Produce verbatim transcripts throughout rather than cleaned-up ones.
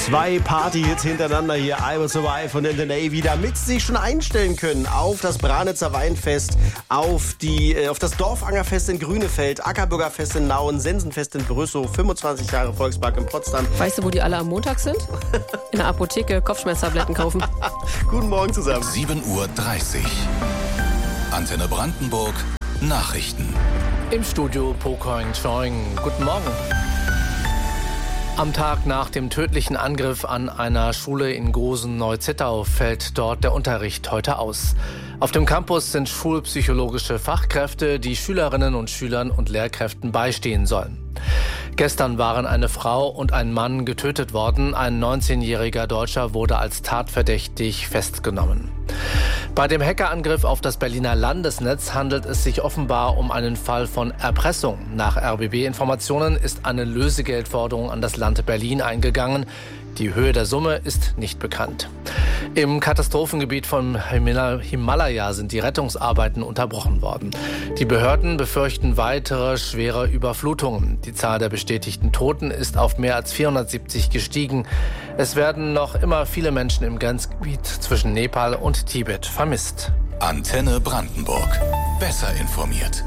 Zwei Party-Hits hintereinander hier, I Will Survive von der Navy, damit Sie sich schon einstellen können auf das Branitzer Weinfest, auf, die, äh, auf das Dorfangerfest in Grünefeld, Ackerbürgerfest in Nauen, Sensenfest in Brüssow, fünfundzwanzig Jahre Volkspark in Potsdam. Weißt du, wo die alle am Montag sind? In der Apotheke Kopfschmerztabletten kaufen. Guten Morgen zusammen. sieben Uhr dreißig. Antenne Brandenburg, Nachrichten. Im Studio Pocoing Choing. Guten Morgen. Am Tag nach dem tödlichen Angriff an einer Schule in Gosen-Neuzittau fällt dort der Unterricht heute aus. Auf dem Campus sind schulpsychologische Fachkräfte, die Schülerinnen und Schülern und Lehrkräften beistehen sollen. Gestern waren eine Frau und ein Mann getötet worden. Ein neunzehnjähriger Deutscher wurde als tatverdächtig festgenommen. Bei dem Hackerangriff auf das Berliner Landesnetz handelt es sich offenbar um einen Fall von Erpressung. Nach R B B-Informationen ist eine Lösegeldforderung an das Land Berlin eingegangen. Die Höhe der Summe ist nicht bekannt. Im Katastrophengebiet von Himalaya sind die Rettungsarbeiten unterbrochen worden. Die Behörden befürchten weitere schwere Überflutungen. Die Zahl der bestätigten Toten ist auf mehr als vierhundertsiebzig gestiegen. Es werden noch immer viele Menschen im Grenzgebiet zwischen Nepal und Tibet vermisst. Antenne Brandenburg. Besser informiert.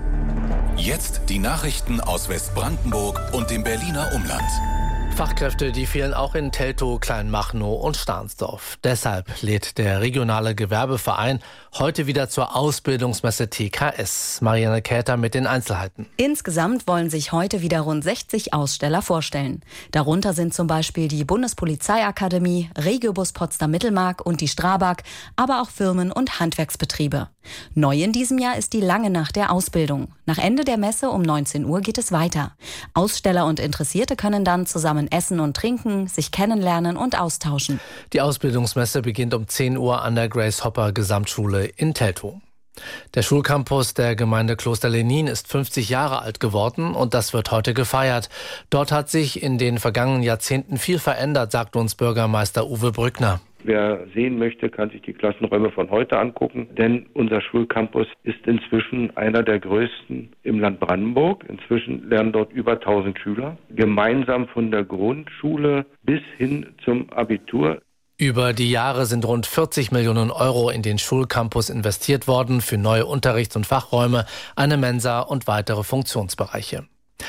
Jetzt die Nachrichten aus Westbrandenburg und dem Berliner Umland. Fachkräfte, die fehlen auch in Teltow, Kleinmachnow und Stahnsdorf. Deshalb lädt der regionale Gewerbeverein heute wieder zur Ausbildungsmesse T K S. Marianne Käther mit den Einzelheiten. Insgesamt wollen sich heute wieder rund sechzig Aussteller vorstellen. Darunter sind zum Beispiel die Bundespolizeiakademie, Regiobus Potsdam-Mittelmark und die Strabag, aber auch Firmen und Handwerksbetriebe. Neu in diesem Jahr ist die lange Nacht der Ausbildung. Nach Ende der Messe um neunzehn Uhr geht es weiter. Aussteller und Interessierte können dann zusammen essen und trinken, sich kennenlernen und austauschen. Die Ausbildungsmesse beginnt um zehn Uhr an der Grace Hopper Gesamtschule in Teltow. Der Schulcampus der Gemeinde Kloster Lenin ist fünfzig Jahre alt geworden und das wird heute gefeiert. Dort hat sich in den vergangenen Jahrzehnten viel verändert, sagt uns Bürgermeister Uwe Brückner. Wer sehen möchte, kann sich die Klassenräume von heute angucken, denn unser Schulcampus ist inzwischen einer der größten im Land Brandenburg. Inzwischen lernen dort über tausend Schüler, gemeinsam von der Grundschule bis hin zum Abitur. Über die Jahre sind rund vierzig Millionen Euro in den Schulcampus investiert worden für neue Unterrichts- und Fachräume, eine Mensa und weitere Funktionsbereiche.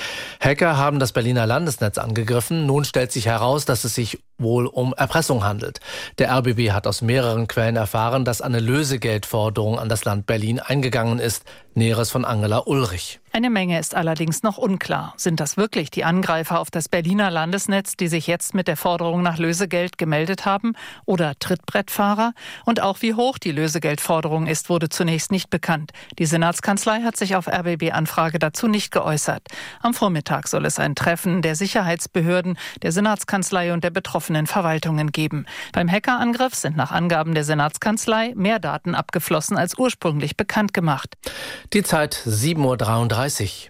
Hacker haben das Berliner Landesnetz angegriffen. Nun stellt sich heraus, dass es sich wohl um Erpressung handelt. Der R B B hat aus mehreren Quellen erfahren, dass eine Lösegeldforderung an das Land Berlin eingegangen ist. Näheres von Angela Ulrich. Eine Menge ist allerdings noch unklar. Sind das wirklich die Angreifer auf das Berliner Landesnetz, die sich jetzt mit der Forderung nach Lösegeld gemeldet haben? Oder Trittbrettfahrer? Und auch wie hoch die Lösegeldforderung ist, wurde zunächst nicht bekannt. Die Senatskanzlei hat sich auf R B B-Anfrage dazu nicht geäußert. Am Vormittag soll es ein Treffen der Sicherheitsbehörden, der Senatskanzlei und der betroffenen Verwaltungen geben. Beim Hackerangriff sind nach Angaben der Senatskanzlei mehr Daten abgeflossen als ursprünglich bekannt gemacht. Die Zeit sieben Uhr dreiunddreißig.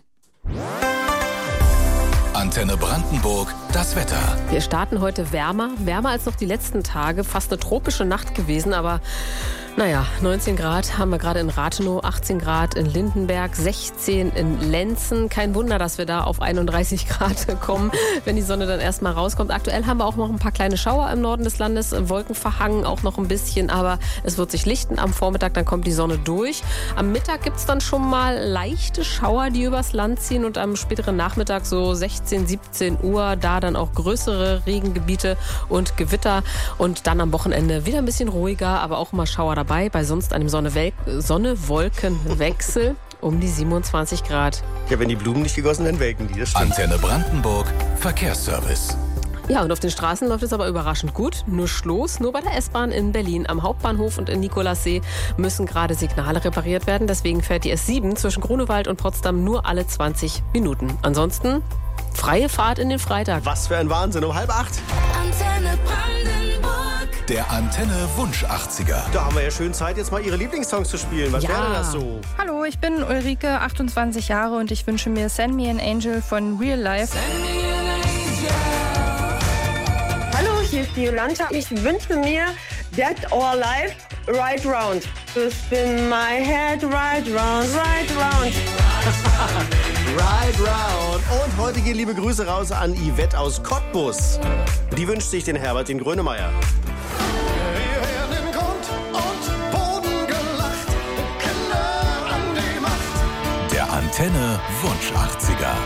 Antenne Brandenburg, das Wetter. Wir starten heute wärmer, wärmer als noch die letzten Tage. Fast eine tropische Nacht gewesen, aber naja, neunzehn Grad haben wir gerade in Rathenow, achtzehn Grad in Lindenberg, sechzehn in Lenzen. Kein Wunder, dass wir da auf einunddreißig Grad kommen, wenn die Sonne dann erstmal rauskommt. Aktuell haben wir auch noch ein paar kleine Schauer im Norden des Landes, Wolken verhangen auch noch ein bisschen, aber es wird sich lichten am Vormittag, dann kommt die Sonne durch. Am Mittag gibt es dann schon mal leichte Schauer, die übers Land ziehen und am späteren Nachmittag so sechzehn, siebzehn Uhr, da dann auch größere Regengebiete und Gewitter und dann am Wochenende wieder ein bisschen ruhiger, aber auch mal Schauer dabei. Bei sonst einem Sonne-Wolken-Wechsel um die siebenundzwanzig Grad. Ja, wenn die Blumen nicht gegossen werden, welken die, das stimmt. Antenne Brandenburg, Verkehrsservice. Ja, und auf den Straßen läuft es aber überraschend gut. Nur Schloss, nur bei der S-Bahn in Berlin. Am Hauptbahnhof und in Nikolassee müssen gerade Signale repariert werden. Deswegen fährt die S sieben zwischen Grunewald und Potsdam nur alle zwanzig Minuten. Ansonsten freie Fahrt in den Freitag. Was für ein Wahnsinn, um halb acht. Antenne Brandenburg. Der Antenne Wunsch achtziger. Da haben wir ja schön Zeit, jetzt mal Ihre Lieblingssongs zu spielen. Was Ja. wäre denn das so? Hallo, ich bin Ulrike, achtundzwanzig Jahre und ich wünsche mir Send Me an Angel von Real Life. Hallo, hier ist die Jolanta. Ich wünsche mir Dead or Alive, Right Round. To spin my head right round, right round. Right round. Und heute gehen liebe Grüße raus an Yvette aus Cottbus. Die wünscht sich den Herbert, den Grönemeyer. Wir werden in Grund und Boden gelacht, Kinder an die Macht. Der Antenne Wunsch achtziger.